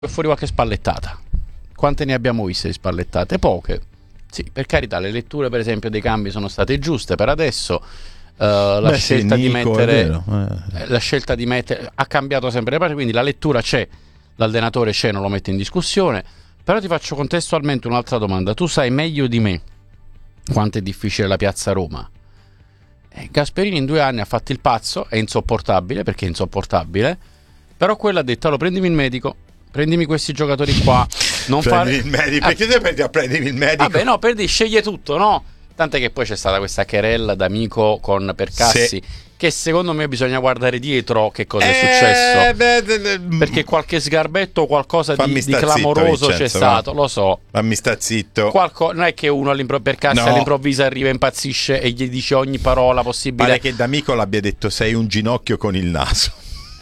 fuori qualche spallettata. Quante ne abbiamo viste di spallettate? Poche. Sì, per carità, le letture per esempio dei cambi sono state giuste per adesso. La scelta di mettere la scelta di mettere ha cambiato sempre le parti, quindi la lettura c'è, l'allenatore c'è, non lo mette in discussione. Però ti faccio contestualmente un'altra domanda. Tu sai meglio di me quanto è difficile la Piazza Roma. Gasperini in 2 anni ha fatto il pazzo, è insopportabile, perché è insopportabile, però quello ha detto: allora prendimi il medico, prendimi questi giocatori qua, non fare il medico, perché te prendi a prendere il medico? Vabbè, no, sceglie tutto, no? Tant'è che poi c'è stata questa querella d'amico con Percassi, sì, che secondo me bisogna guardare dietro che cosa è successo, perché qualche sgarbetto o qualcosa di clamoroso zitto, c'è stato, lo so. Ma mi sta zitto. Non è che uno Percassi all'improvviso arriva, impazzisce e gli dice ogni parola possibile. Pare che d'amico l'abbia detto: sei un ginocchio con il naso.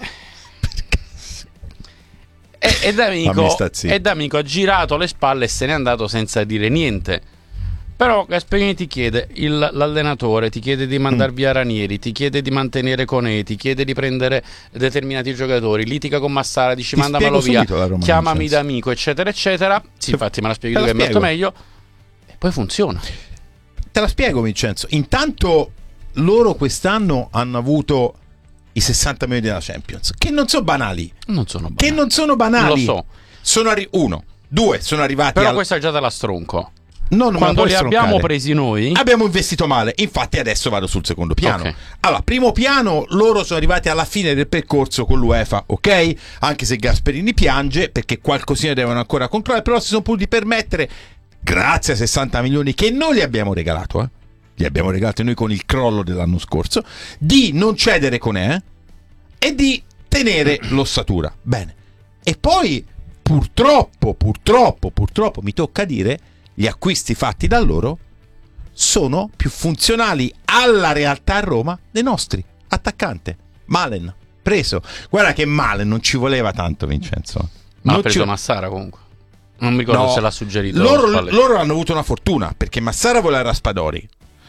E d'amico ha girato le spalle e se n'è andato senza dire niente. Però Gasperini ti chiede, l'allenatore ti chiede di mandare via Ranieri, ti chiede di mantenere Conè, ti chiede di prendere determinati giocatori, litiga con Massara, dici mandamelo via, chiamami d'amico, eccetera eccetera. Sì, infatti me la spieghi tu che è molto meglio. E poi funziona. Te la spiego, Vincenzo. Intanto loro quest'anno hanno avuto i 60 milioni della Champions, che non sono banali. Non sono banali. Lo so. Sono sono arrivati. Però questa è già della stronco. No, quando li abbiamo presi noi abbiamo investito male, infatti adesso vado sul secondo piano. Okay. Allora, primo piano, loro sono arrivati alla fine del percorso con l'UEFA, ok? Anche se Gasperini piange perché qualcosina devono ancora controllare, però si sono potuti permettere, grazie a 60 milioni che noi li abbiamo regalato, li abbiamo regalati noi con il crollo dell'anno scorso, di non cedere Conè e di tenere l'ossatura. Bene. E poi purtroppo mi tocca dire, gli acquisti fatti da loro sono più funzionali alla realtà a Roma dei nostri. Attaccante Malen preso. Guarda che Malen non ci voleva tanto, Vincenzo. Ma ha preso Massara comunque. Non mi ricordo se l'ha suggerito. Loro hanno avuto una fortuna, perché Massara voleva Raspadori,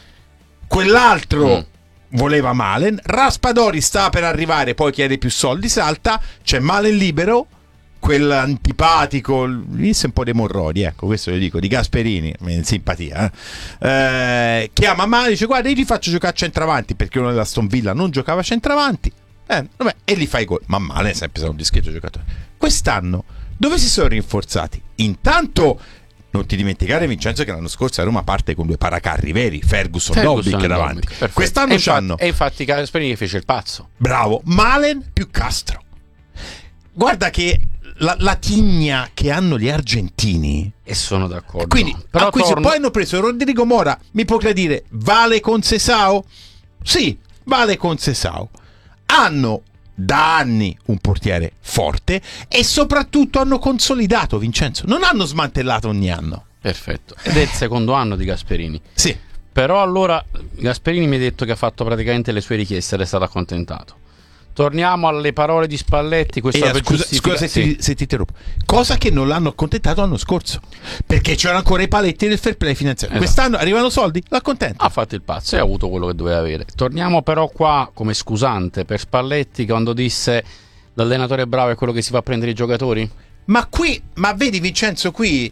quell'altro voleva Malen, Raspadori sta per arrivare, poi chiede più soldi, salta, c'è Malen libero, quell'antipatico, visse un po' dei morrodi, ecco, questo lo dico, di Gasperini, simpatia, chiama Malen, dice: guarda, io ti faccio giocare a centravanti, perché uno della Aston Villa non giocava a centravanti, e li fai gol. Ma Malen è sempre stato un discreto giocatore. Quest'anno dove si sono rinforzati? Intanto non ti dimenticare, Vincenzo, che l'anno scorso a Roma parte con 2 paracarri veri, Ferguson e Dobbik davanti. Quest'anno c'hanno. E infatti Gasperini fece il pazzo. Bravo, Malen più Castro. Guarda che la tigna che hanno gli argentini, e sono d'accordo. Quindi però poi hanno preso Rodrigo Mora. Mi può dire, vale con Sesao? Sì, vale con Sesao. Hanno da anni un portiere forte e soprattutto hanno consolidato, Vincenzo, non hanno smantellato ogni anno. Perfetto. Ed è il secondo anno di Gasperini. Sì. Però allora Gasperini mi ha detto che ha fatto praticamente le sue richieste ed è stato accontentato. Torniamo alle parole di Spalletti. Scusa se ti interrompo. Cosa che non l'hanno accontentato l'anno scorso, perché c'erano ancora i paletti del fair play finanziario. Esatto. Quest'anno arrivano soldi, l'accontenta. Ha fatto il pazzo e ha avuto quello che doveva avere. Torniamo però qua come scusante per Spalletti quando disse: l'allenatore bravo è quello che si va a prendere i giocatori. Ma vedi, Vincenzo, qui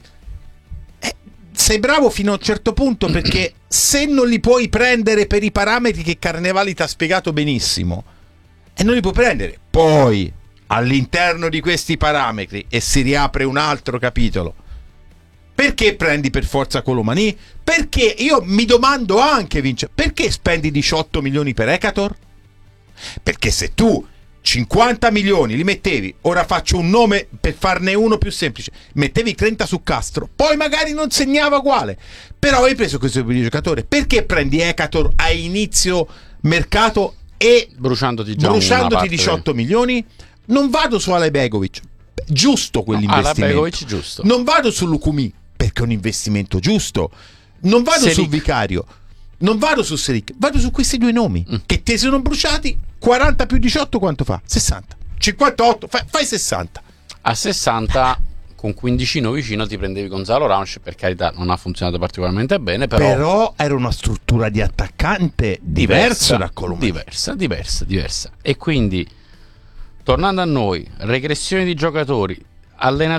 sei bravo fino a un certo punto, perché se non li puoi prendere per i parametri che Carnevali ti ha spiegato benissimo, e non li puoi prendere, poi all'interno di questi parametri, e si riapre un altro capitolo, perché prendi per forza Colomani? Perché io mi domando anche, Vince, perché spendi 18 milioni per Ekator? Perché se tu 50 milioni li mettevi, ora faccio un nome per farne uno più semplice, mettevi 30 su Castro, poi magari non segnava uguale, però hai preso questo tipo di giocatore. Perché prendi Ekator a inizio mercato e bruciandoti 18 milioni? Non vado su Ale Begovic, giusto quell'investimento. Begovic, giusto. Non vado su Lukumi, perché è un investimento giusto. Non vado su Vicario, non vado su Seric, vado su questi 2 nomi che ti sono bruciati. 40 più 18 quanto fa? 60. 58, fai 60. A 60 con 15 vicino ti prendevi Gonzalo Rauch, per carità non ha funzionato particolarmente bene, però era una struttura di attaccante diversa da Colomani. Diversa. E quindi, tornando a noi, regressione di giocatori, allenatore